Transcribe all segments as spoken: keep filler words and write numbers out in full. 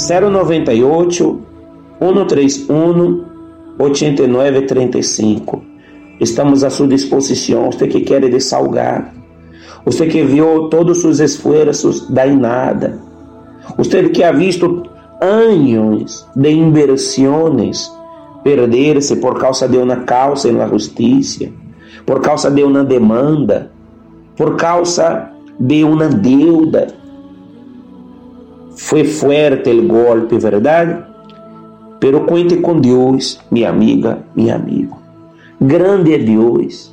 zero noventa e oito, cento e trinta e um, oitenta e nove trinta e cinco. Estamos à sua disposição. Você que quer desahogar, você que viu todos os seus esforços dar em nada, você que ha visto anos de inversões perder-se por causa de uma causa na justiça, por causa de uma demanda, por causa de uma deuda. Foi forte o golpe, verdade? Pero cuente com Deus, minha amiga, meu amigo. Grande é Deus.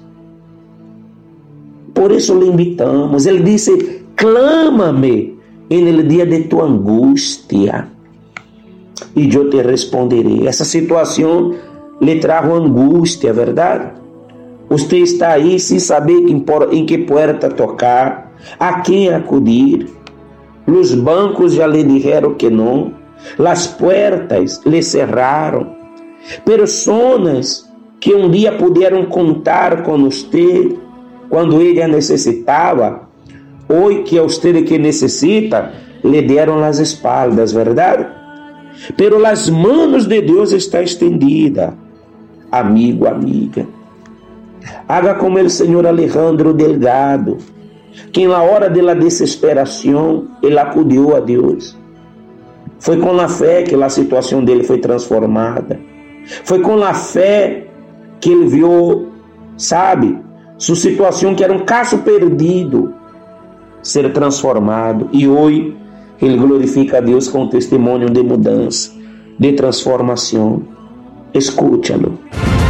Por isso lhe invitamos. Ele disse: clama-me no dia de tua angústia e eu te responderei. Essa situação lhe trajo angústia, verdade? Você está aí sem saber em que porta tocar, a quem acudir. Os bancos já lhe disseram que não, as portas lhe cerraram. Pessoas que um dia puderam contar com você quando ele a necessitava, hoje que é você que necessita, lhe deram as espaldas, verdade? Pero as manos de Deus está estendida, amigo, amiga. Haga como o Senhor Alejandro Delgado, que na hora da desesperação, ele acudiu a Deus. Foi com a fé que a situação dele foi transformada. Foi com a fé que ele viu, sabe, sua situação que era um caso perdido, ser transformado. E hoje ele glorifica a Deus com um testemunho de mudança, de transformação. Escúchalo.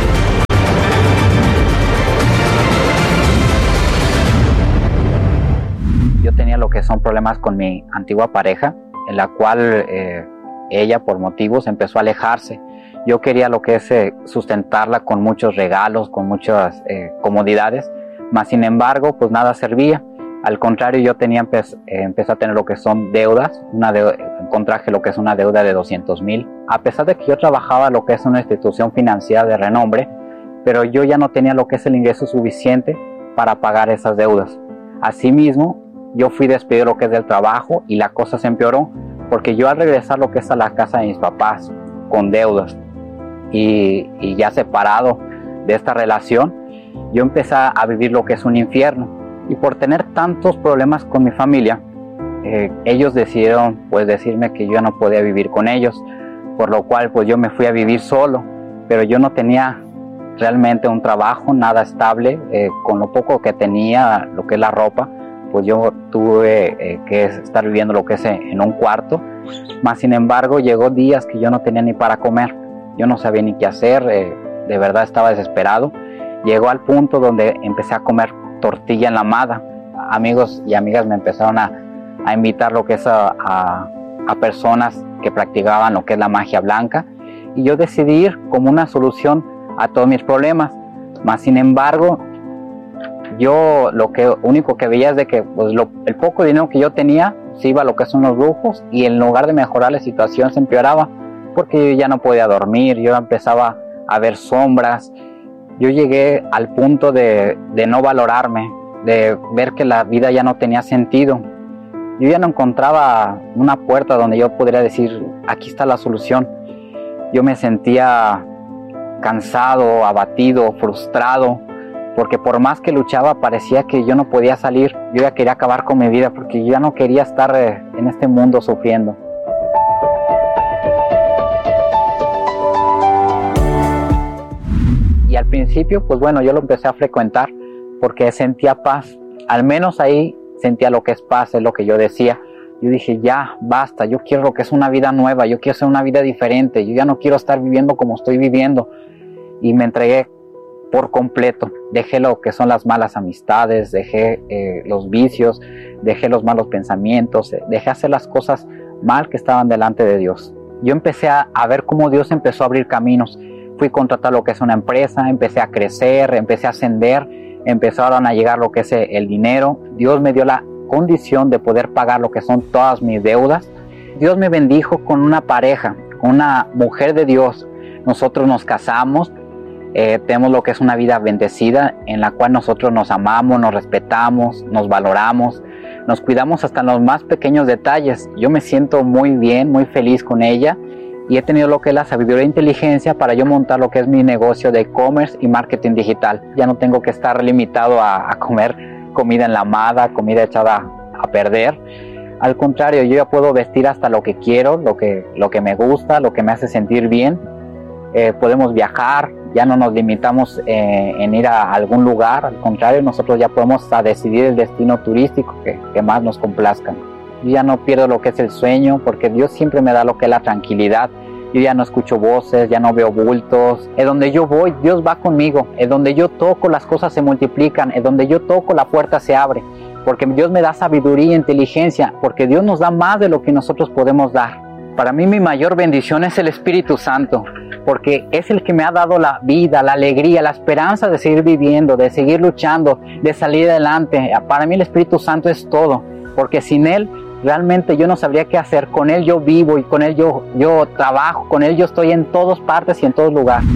Yo tenía lo que son problemas con mi antigua pareja, en la cual eh, ella por motivos empezó a alejarse. Yo quería lo que es eh, sustentarla con muchos regalos, con muchas eh, comodidades, mas sin embargo pues nada servía. Al contrario, yo tenía empe- eh, empecé a tener lo que son deudas, una de- contraje lo que es una deuda de doscientos mil. A pesar de que yo trabajaba lo que es una institución financiera de renombre, pero yo ya no tenía lo que es el ingreso suficiente para pagar esas deudas. Asimismo, yo fui despedido lo que es del trabajo y la cosa se empeoró, porque yo al regresar lo que es a la casa de mis papás con deudas y, y ya separado de esta relación, yo empecé a vivir lo que es un infierno. Y por tener tantos problemas con mi familia, eh, ellos decidieron pues decirme que yo no podía vivir con ellos, por lo cual pues yo me fui a vivir solo, pero yo no tenía realmente un trabajo, nada estable. Eh, con lo poco que tenía, lo que es la ropa, pues yo tuve eh, que estar viviendo lo que es en un cuarto. Mas sin embargo llegó días que yo no tenía ni para comer, yo no sabía ni qué hacer, eh, de verdad estaba desesperado. Llegó al punto donde empecé a comer tortilla enlamada. Amigos y amigas me empezaron a, a invitar lo que es a, a, a personas que practicaban lo que es la magia blanca, y yo decidí ir como una solución a todos mis problemas. Mas sin embargo, yo lo que único que veía es de que pues, lo, el poco dinero que yo tenía se iba a lo que son los lujos, y en lugar de mejorar la situación se empeoraba, porque yo ya no podía dormir, yo empezaba a ver sombras. Yo llegué al punto de, de no valorarme, de ver que la vida ya no tenía sentido. Yo ya no encontraba una puerta donde yo pudiera decir, aquí está la solución. Yo me sentía cansado, abatido, frustrado, porque por más que luchaba parecía que yo no podía salir. Yo ya quería acabar con mi vida, porque yo ya no quería estar eh, en este mundo sufriendo. Y al principio, pues bueno, yo lo empecé a frecuentar porque sentía paz. Al menos ahí sentía lo que es paz, es lo que yo decía. Yo dije, ya, basta, yo quiero lo que es una vida nueva, yo quiero hacer una vida diferente, yo ya no quiero estar viviendo como estoy viviendo. Y me entregué por completo. Dejé lo que son las malas amistades, dejé eh, los vicios, dejé los malos pensamientos, dejé hacer las cosas mal que estaban delante de Dios. Yo empecé a, a ver cómo Dios empezó a abrir caminos. Fui a contratar lo que es una empresa, empecé a crecer, empecé a ascender, empezaron a llegar lo que es el dinero. Dios me dio la condición de poder pagar lo que son todas mis deudas. Dios me bendijo con una pareja, con una mujer de Dios. Nosotros nos casamos, eh, tenemos lo que es una vida bendecida en la cual nosotros nos amamos, nos respetamos, nos valoramos. nos cuidamos hasta en los más pequeños detalles. Yo me siento muy bien, muy feliz con ella y he tenido lo que es la sabiduría e inteligencia para yo montar lo que es mi negocio de e-commerce y marketing digital. Ya no tengo que estar limitado a, a comer comida enlamada, comida echada a perder. Al contrario, yo ya puedo vestir hasta lo que quiero, lo que, lo que me gusta, lo que me hace sentir bien. Eh, podemos viajar, ya no nos limitamos eh, en ir a algún lugar. Al contrario, nosotros ya podemos a decidir el destino turístico que, que más nos complazca. Yo ya no pierdo lo que es el sueño, porque Dios siempre me da lo que es la tranquilidad. Yo ya no escucho voces, ya no veo bultos. Es donde yo voy, Dios va conmigo. Es donde yo toco, las cosas se multiplican. Es donde yo toco, la puerta se abre. Porque Dios me da sabiduría e inteligencia, porque Dios nos da más de lo que nosotros podemos dar. Para mí mi mayor bendición es el Espíritu Santo, porque es el que me ha dado la vida, la alegría, la esperanza de seguir viviendo, de seguir luchando, de salir adelante. Para mí el Espíritu Santo es todo, porque sin Él realmente yo no sabría qué hacer. Con Él yo vivo y con Él yo, yo trabajo, con Él yo estoy en todas partes y en todos lugares.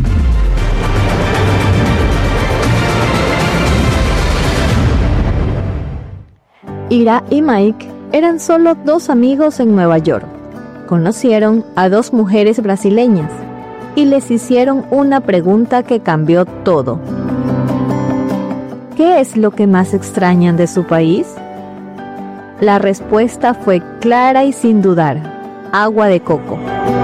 Ira y Mike eran solo dos amigos en Nueva York. Conocieron a dos mujeres brasileñas y les hicieron una pregunta que cambió todo. ¿Qué es lo que más extrañan de su país? La respuesta fue clara y sin dudar: agua de coco.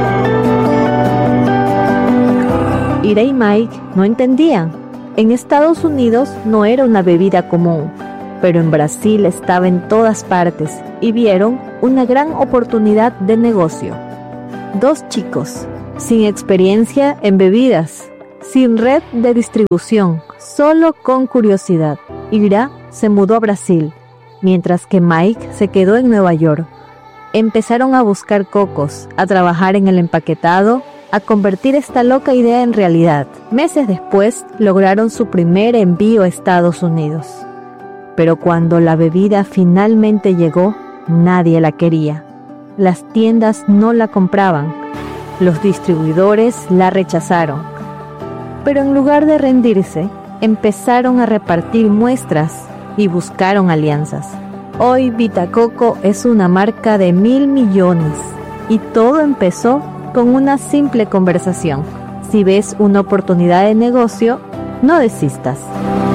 Ira y Mike no entendían. En Estados Unidos no era una bebida común, pero en Brasil estaba en todas partes y vieron una gran oportunidad de negocio. Dos chicos, sin experiencia en bebidas, sin red de distribución, solo con curiosidad. Ira se mudó a Brasil, mientras que Mike se quedó en Nueva York. Empezaron a buscar cocos, a trabajar en el empaquetado, a convertir esta loca idea en realidad. Meses después, lograron su primer envío a Estados Unidos. Pero cuando la bebida finalmente llegó, nadie la quería. Las tiendas no la compraban. Los distribuidores la rechazaron. Pero en lugar de rendirse, empezaron a repartir muestras y buscaron alianzas. Hoy Vita Coco es una marca de mil millones y todo empezó con una simple conversación. Si ves una oportunidad de negocio, no desistas.